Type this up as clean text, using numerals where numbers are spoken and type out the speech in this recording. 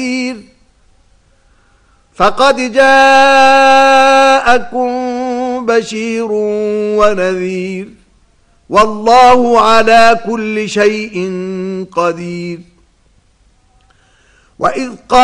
فقد جاءكم بشير ونذير والله على كل شيء قدير. وإذ قال